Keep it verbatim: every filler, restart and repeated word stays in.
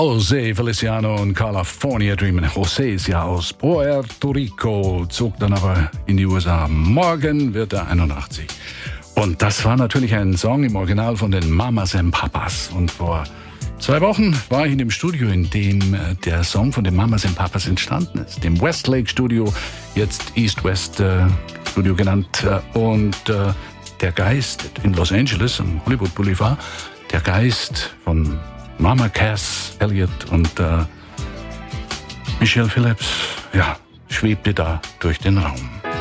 José Feliciano und California Dreamin'. José ist ja aus Puerto Rico, zog dann aber in die U S A. Morgen wird er einundachtzig. Und das war natürlich ein Song im Original von den Mamas and Papas. Und vor zwei Wochen war ich in dem Studio, in dem der Song von den Mamas and Papas entstanden ist. Dem Westlake Studio, jetzt East West äh, Studio genannt. Und äh, der Geist in Los Angeles, am Hollywood Boulevard, der Geist von Mama Cass Elliot und äh, Michelle Phillips, ja, schwebte da durch den Raum.